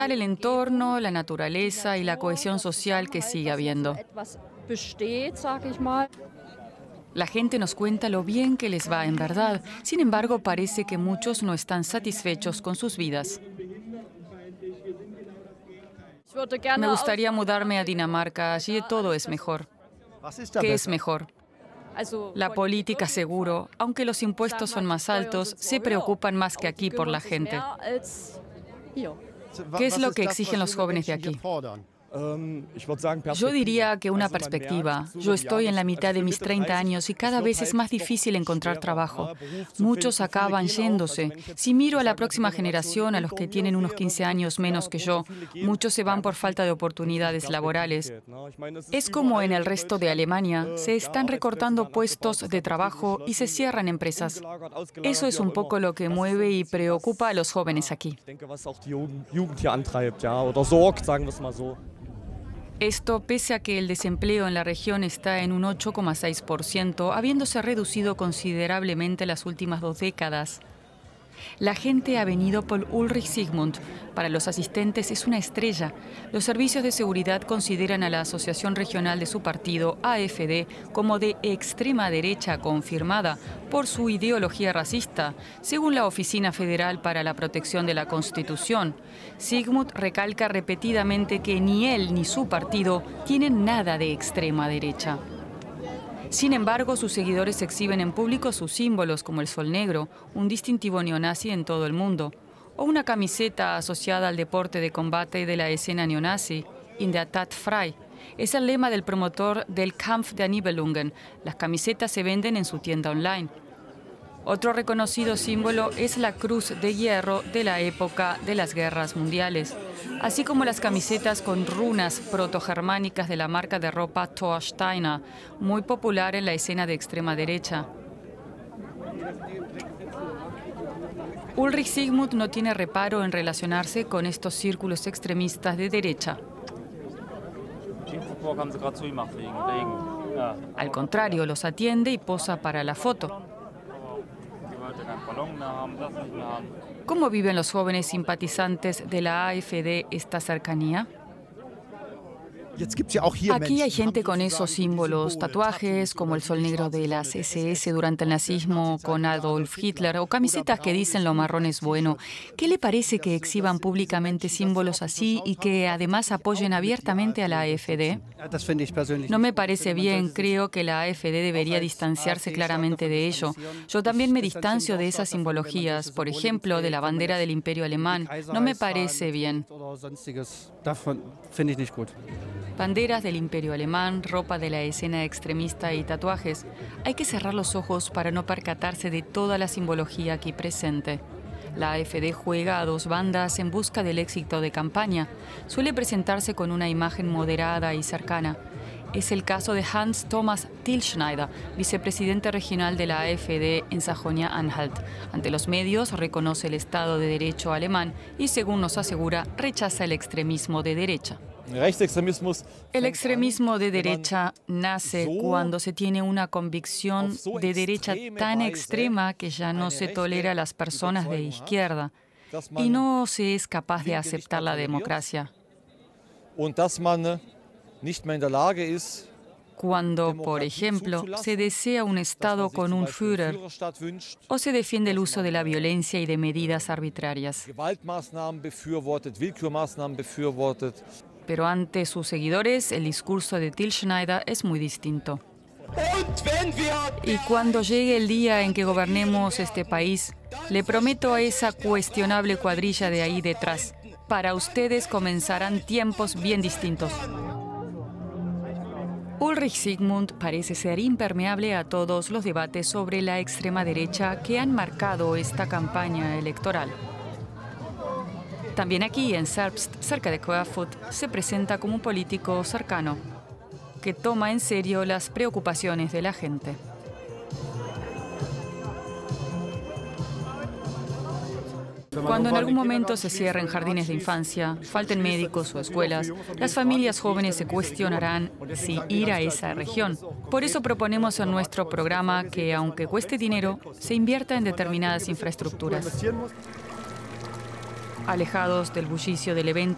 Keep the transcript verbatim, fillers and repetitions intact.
el entorno, la naturaleza y la cohesión social que sigue habiendo. La gente nos cuenta lo bien que les va en verdad. Sin embargo, parece que muchos no están satisfechos con sus vidas. Me gustaría mudarme a Dinamarca. Allí todo es mejor. ¿Qué es mejor? La política, seguro. Aunque los impuestos son más altos, se preocupan más que aquí por la gente. ¿Qué es lo que exigen los jóvenes de aquí? Yo diría que una perspectiva. Yo estoy en la mitad de mis treinta años y cada vez es más difícil encontrar trabajo. Muchos acaban yéndose. Si miro a la próxima generación, a los que tienen unos quince años menos que yo, muchos se van por falta de oportunidades laborales. Es como en el resto de Alemania. Se están recortando puestos de trabajo y se cierran empresas. Eso es un poco lo que mueve y preocupa a los jóvenes aquí. Esto pese a que el desempleo en la región está en un ocho coma seis por ciento, habiéndose reducido considerablemente las últimas dos décadas. La gente ha venido por Ulrich Sigmund. Para los asistentes es una estrella. Los servicios de seguridad consideran a la asociación regional de su partido, A F D, como de extrema derecha confirmada por su ideología racista, según la Oficina Federal para la Protección de la Constitución. Sigmund recalca repetidamente que ni él ni su partido tienen nada de extrema derecha. Sin embargo, sus seguidores exhiben en público sus símbolos como el sol negro, un distintivo neonazi en todo el mundo, o una camiseta asociada al deporte de combate de la escena neonazi, In der Tat frei. Es el lema del promotor del Kampf der Nibelungen. Las camisetas se venden en su tienda online. Otro reconocido símbolo es la cruz de hierro de la época de las guerras mundiales, así como las camisetas con runas protogermánicas de la marca de ropa Thor Steiner, muy popular en la escena de extrema derecha. Ulrich Sigmund no tiene reparo en relacionarse con estos círculos extremistas de derecha. Al contrario, los atiende y posa para la foto. ¿Cómo viven los jóvenes simpatizantes de la A F D esta cercanía? Aquí hay gente con esos símbolos, tatuajes como el sol negro de las S S durante el nazismo con Adolf Hitler o camisetas que dicen lo marrón es bueno. ¿Qué le parece que exhiban públicamente símbolos así y que además apoyen abiertamente a la A F D? No me parece bien, creo que la A F D debería distanciarse claramente de ello. Yo también me distancio de esas simbologías, por ejemplo, de la bandera del Imperio Alemán. No me parece bien. Banderas del Imperio Alemán, ropa de la escena extremista y tatuajes. Hay que cerrar los ojos para no percatarse de toda la simbología aquí presente. La A F D juega a dos bandas en busca del éxito de campaña. Suele presentarse con una imagen moderada y cercana. Es el caso de Hans Thomas Tilschneider, vicepresidente regional de la A F D en Sajonia-Anhalt. Ante los medios reconoce el Estado de Derecho alemán y, según nos asegura, rechaza el extremismo de derecha. El extremismo de derecha nace cuando se tiene una convicción de derecha tan extrema que ya no se tolera a las personas de izquierda y no se es capaz de aceptar la democracia. Cuando, por ejemplo, se desea un Estado con un Führer o se defiende el uso de la violencia y de medidas arbitrarias. Pero ante sus seguidores, el discurso de Tilschneider es muy distinto. Y cuando llegue el día en que gobernemos este país, le prometo a esa cuestionable cuadrilla de ahí detrás, para ustedes comenzarán tiempos bien distintos. Ulrich Sigmund parece ser impermeable a todos los debates sobre la extrema derecha que han marcado esta campaña electoral. También aquí, en Zerbst, cerca de Querfurt, se presenta como un político cercano, que toma en serio las preocupaciones de la gente. Cuando en algún momento se cierren jardines de infancia, falten médicos o escuelas, las familias jóvenes se cuestionarán si ir a esa región. Por eso proponemos en nuestro programa que, aunque cueste dinero, se invierta en determinadas infraestructuras. Alejados del bullicio del evento,